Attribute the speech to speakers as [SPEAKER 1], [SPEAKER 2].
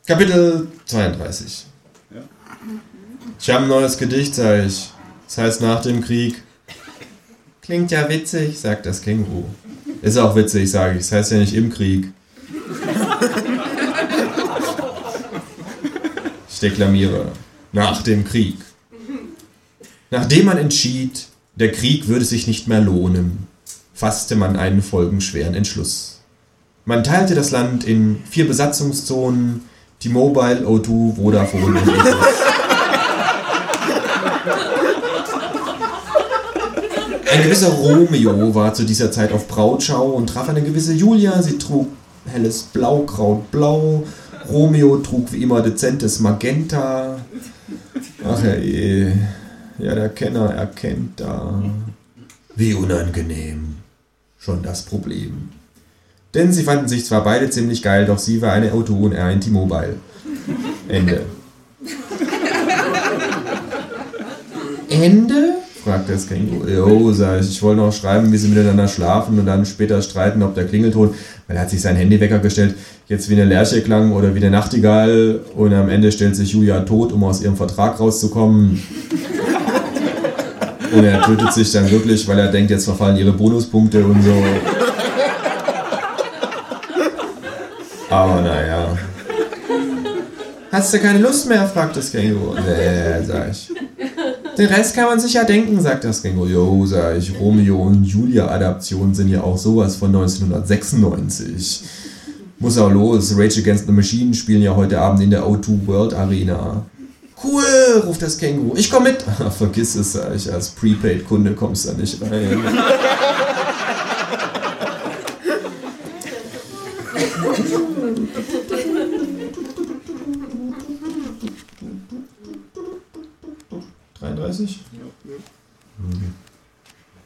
[SPEAKER 1] Kapitel 32. Ja. Ich habe ein neues Gedicht, sag ich. Das heißt nach dem Krieg. Klingt ja witzig, sagt das Känguru. Ist auch witzig, sage ich. Das heißt ja nicht im Krieg. Ich deklamiere. Nach dem Krieg. Nachdem man entschied, der Krieg würde sich nicht mehr lohnen, fasste man einen folgenschweren Entschluss. Man teilte das Land in 4 Besatzungszonen, T-Mobile, O2, Vodafone und Ethos. Ein gewisser Romeo war zu dieser Zeit auf Brautschau und traf eine gewisse Julia. Sie trug helles Blaukrautblau. Romeo trug wie immer dezentes Magenta. Ach herrje, ja, der Kenner erkennt da. Wie unangenehm. Schon das Problem. Denn sie fanden sich zwar beide ziemlich geil, doch sie war eine O2 und er ein T-Mobile. Ende. Ende? Fragte das Känguru. Jo, sag ich wollte noch schreiben, wie sie miteinander schlafen und dann später streiten, ob der Klingelton, weil er hat sich sein Handywecker gestellt, jetzt wie eine Lerche klang oder wie eine Nachtigall und am Ende stellt sich Julia tot, um aus ihrem Vertrag rauszukommen. Und er tötet sich dann wirklich, weil er denkt, jetzt verfallen ihre Bonuspunkte und so. Aber naja. Hast du keine Lust mehr? Fragt das Känguru. Nee, sag ich. Den Rest kann man sich ja denken, sagt das Känguru. Jo, sag ich, Romeo und Julia Adaptionen sind ja auch sowas von 1996. Muss auch los, Rage Against the Machine spielen ja heute Abend in der O2 World Arena. Cool, ruft das Känguru. Ich komm mit. Vergiss es, sag ich, als Prepaid-Kunde kommst du da nicht rein. Ja. 33? Ja.